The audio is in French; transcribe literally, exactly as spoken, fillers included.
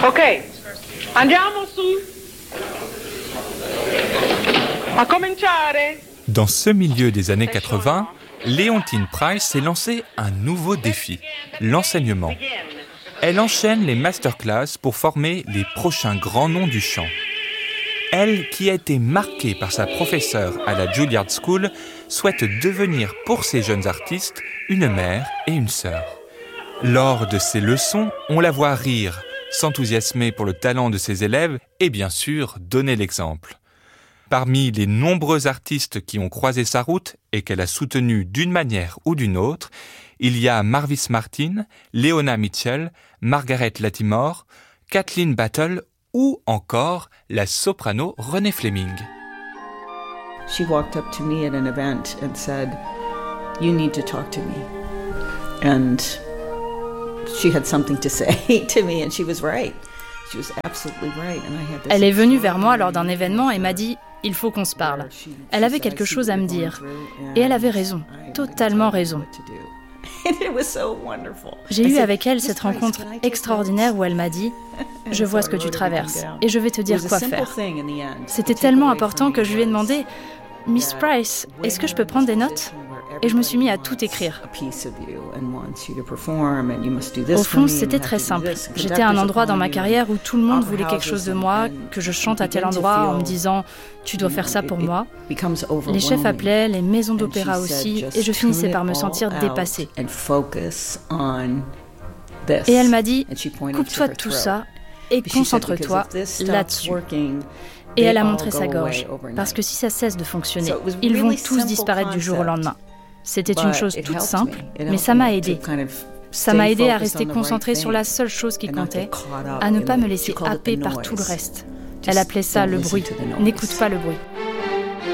Ok, andiamo su. A cominciare. Dans ce milieu des années quatre-vingts, Leontine Price s'est lancée un nouveau défi, l'enseignement. Elle enchaîne les masterclass pour former les prochains grands noms du chant. Elle, qui a été marquée par sa professeure à la Juilliard School, souhaite devenir pour ces jeunes artistes une mère et une sœur. Lors de ses leçons, on la voit rire, s'enthousiasmer pour le talent de ses élèves et bien sûr donner l'exemple. Parmi les nombreux artistes qui ont croisé sa route et qu'elle a soutenus d'une manière ou d'une autre, il y a Marvis Martin, Leona Mitchell, Margaret Latimore, Kathleen Battle ou encore la soprano Renée Fleming. She walked up to me at an event and said, "You need to talk to me." And she had something to say to me and she was right. She was absolutely right. And I had this. Elle est venue vers moi lors d'un événement et m'a dit « Il faut qu'on se parle ». Elle avait quelque chose à me dire. Et elle avait raison, totalement raison. J'ai eu avec elle cette rencontre extraordinaire où elle m'a dit « Je vois ce que tu traverses et je vais te dire quoi faire ». C'était tellement important que je lui ai demandé « Miss Price, est-ce que je peux prendre des notes ?» Et je me suis mis à tout écrire. Au fond, c'était très simple. J'étais à un endroit dans ma carrière où tout le monde voulait quelque chose de moi, que je chante à tel endroit en me disant « Tu dois faire ça pour moi ». Les chefs appelaient, les maisons d'opéra aussi, et je finissais par me sentir dépassée. Et elle m'a dit « Coupe-toi de tout ça et concentre-toi là-dessus ». Et elle a montré sa gorge, parce que si ça cesse de fonctionner, ils vont tous disparaître du jour au lendemain. C'était une chose toute simple, mais ça m'a aidée. Ça m'a aidée à rester concentrée sur la seule chose qui comptait, à ne pas me laisser happer par tout le reste. Elle appelait ça le bruit. N'écoute pas le bruit.